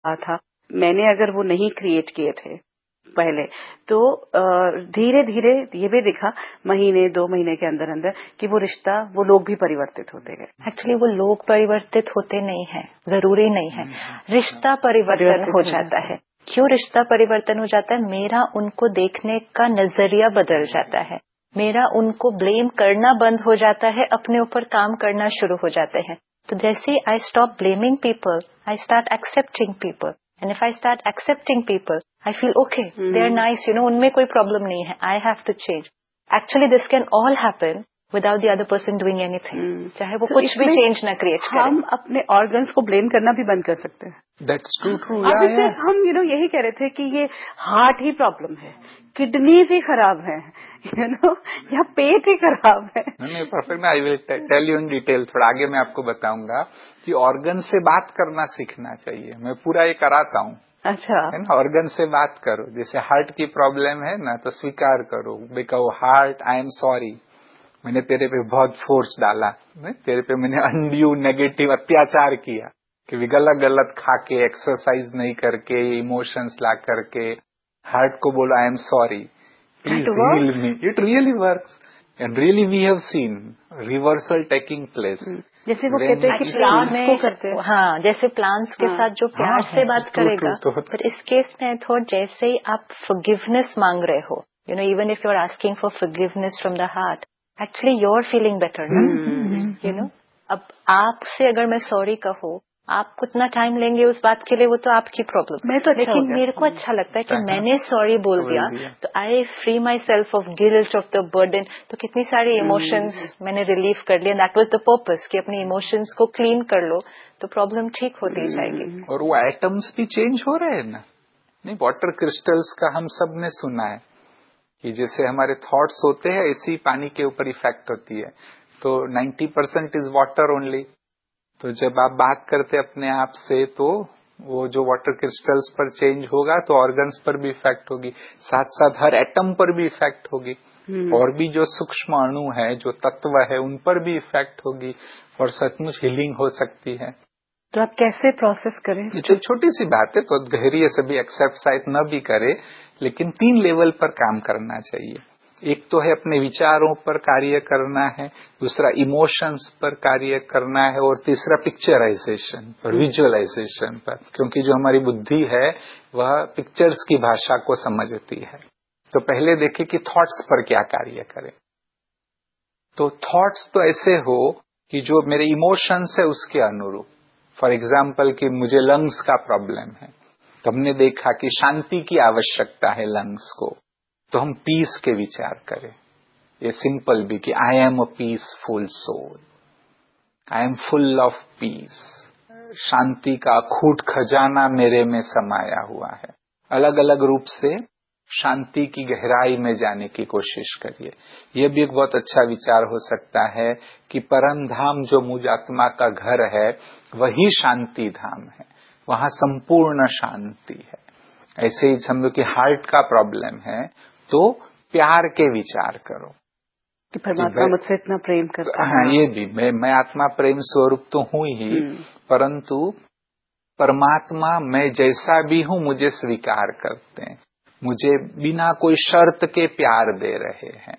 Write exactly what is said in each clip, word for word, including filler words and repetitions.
था, मैंने अगर वो नहीं क्रिएट किए थे पहले, तो धीरे धीरे ये भी दिखा महीने दो महीने के अंदर अंदर कि वो रिश्ता, वो लोग भी परिवर्तित होते गए। एक्चुअली वो लोग परिवर्तित होते नहीं है, जरूरी नहीं है, रिश्ता परिवर्तन हो जाता है। क्यों रिश्ता परिवर्तन हो जाता है? मेरा उनको देखने का नजरिया बदल जाता है, मेरा उनको ब्लेम करना बंद हो जाता है, अपने ऊपर काम करना शुरू हो जाते हैं। तो जैसे I stop blaming people, I start accepting people, and if I start accepting people, I feel okay, they are nice, you know, उनमें कोई प्रॉब्लम नहीं है, I have to change. Actually this can all happen without the other person doing anything, चाहे वो so कुछ भी change ना create करे। हम अपने ऑर्गन्स को ब्लेम करना भी बंद कर सकते हैं। That's true, true. अभी yeah, तक yeah. हम यू नो यही कह रहे थे कि ये हार्ट ही प्रॉब्लम है, किडनी भी खराब है, यू नो, या पेट ही खराब है। नहीं, perfect. I will tell you in detail, थोड़ा आगे मैं आपको बताऊंगा कि ऑर्गन से बात करना सीखना चाहिए। मैं पूरा ये कराता हूँ। अच्छा, है ना, ऑर्गन से बात करो। जैसे हार्ट की प्रॉब्लम है ना, तो स्वीकार करो, कहो हार्ट आई एम सॉरी, मैंने तेरे पे बहुत फोर्स डाला, तेरे पे मैंने अनड्यू नेगेटिव अत्याचार किया, कि गलत गलत खा के, एक्सरसाइज नहीं करके, इमोशंस ला करके। हार्ट को बोलो I am sorry, please heal me. It really works and really we have seen reversal taking place. जैसे वो कहते हैं कि प्लांट्स को करते हैं, हाँ, जैसे प्लांट्स के साथ जो प्यार से बात करेगा। पर इस केस में थोड़ा जैसे ही आप फॉरगिवनेस मांग रहे हो, you know, even if you are asking for forgiveness from the heart, actually you are feeling better ना, यू नो। अब आपसे अगर मैं सॉरी कहूँ, आप कितना टाइम लेंगे उस बात के लिए, वो तो आपकी प्रॉब्लम है। तो अच्छा, लेकिन मेरे को अच्छा लगता है कि मैंने सॉरी बोल दिया, तो आई free my self of guilt, of the burden. तो कितनी सारी इमोशंस मैंने रिलीव कर लिया। दैट वाज द पर्पस, कि अपनी इमोशंस को क्लीन कर लो तो प्रॉब्लम ठीक होती जाएगी। और वो एटम्स भी चेंज हो रहे हैं ना। नहीं, वाटर क्रिस्टल्स का हम सब ने सुना है कि जैसे हमारे थॉट्स होते हैं, ऐसी पानी के ऊपर इफेक्ट होती है। तो ninety percent is water only. तो जब आप बात करते अपने आप से, तो वो जो वाटर क्रिस्टल्स पर चेंज होगा, तो ऑर्गन्स पर भी इफेक्ट होगी, साथ साथ हर एटम पर भी इफेक्ट होगी। और भी जो सूक्ष्म अणु है, जो तत्व है, उन पर भी इफेक्ट होगी, और सचमुच हीलिंग हो सकती है। तो आप कैसे प्रोसेस करें? जो छोटी सी बात है, बहुत गहरी है, सभी एक्सेप्ट शायद न भी करे, लेकिन तीन लेवल पर काम करना चाहिए। एक तो है अपने विचारों पर कार्य करना है, दूसरा इमोशंस पर कार्य करना है, और तीसरा पिक्चराइजेशन पर, विजुअलाइजेशन पर। क्योंकि जो हमारी बुद्धि है वह पिक्चर्स की भाषा को समझती है। तो पहले देखें कि थॉट्स पर क्या कार्य करें। तो थॉट्स तो ऐसे हो कि जो मेरे इमोशंस है उसके अनुरूप। फॉर एग्जाम्पल कि मुझे लंग्स का प्रॉब्लम है, तो हमने देखा कि शांति की आवश्यकता है लंग्स को, तो हम पीस के विचार करें। ये सिंपल भी कि I am a peaceful soul, I am full of peace. शांति का अखूट खजाना मेरे में समाया हुआ है। अलग अलग रूप से शांति की गहराई में जाने की कोशिश करिए। यह भी एक बहुत अच्छा विचार हो सकता है कि परम धाम जो मुझ आत्मा का घर है, वही शांति धाम है, वहां संपूर्ण शांति है। ऐसे ही समझो कि हार्ट का प्रॉब्लम है, तो प्यार के विचार करो कि परमात्मा मुझसे इतना प्रेम करता है। हाँ, ये भी मैं मैं आत्मा प्रेम स्वरूप तो हूं ही, परंतु परमात्मा मैं जैसा भी हूं मुझे स्वीकार करते हैं, मुझे बिना कोई शर्त के प्यार दे रहे हैं,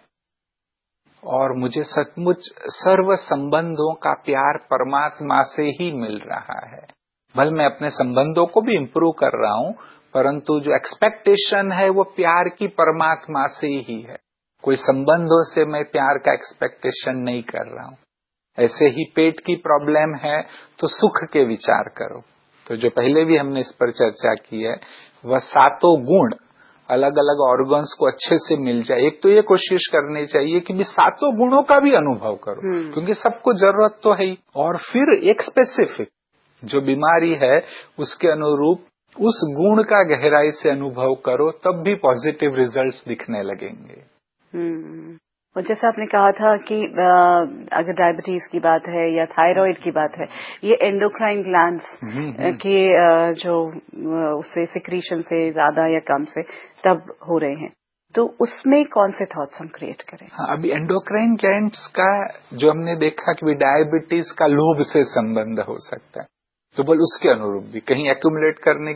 और मुझे सचमुच सर्व संबंधों का प्यार परमात्मा से ही मिल रहा है। भले मैं अपने संबंधों को भी इम्प्रूव कर रहा हूं, परंतु जो एक्सपेक्टेशन है वो प्यार की परमात्मा से ही है। कोई संबंधों से मैं प्यार का एक्सपेक्टेशन नहीं कर रहा हूं। ऐसे ही पेट की प्रॉब्लम है, तो सुख के विचार करो। तो जो पहले भी हमने इस पर चर्चा की है, वह सातों गुण अलग अलग ऑर्गन्स को अच्छे से मिल जाए। एक तो ये कोशिश करनी चाहिए कि भी सातों गुणों का भी अनुभव करो, क्योंकि सबको जरूरत तो है ही। और फिर एक स्पेसिफिक जो बीमारी है उसके अनुरूप उस गुण का गहराई से अनुभव करो, तब भी पॉजिटिव रिजल्ट्स दिखने लगेंगे। हम्म और जैसा आपने कहा था कि अगर डायबिटीज की बात है या थायराइड की बात है, ये एंडोक्राइन ग्लैंड्स के जो उससे सिक्रीशन से ज्यादा या कम से तब हो रहे हैं, तो उसमें कौन से थॉट्स हम क्रिएट करें? हाँ, अभी एंडोक्राइन ग्लैंड्स का जो हमने देखा कि डायबिटीज का लोभ से संबंध हो सकता है, तो बोल उसके अनुरूप भी कहीं एक्यूमुलेट करने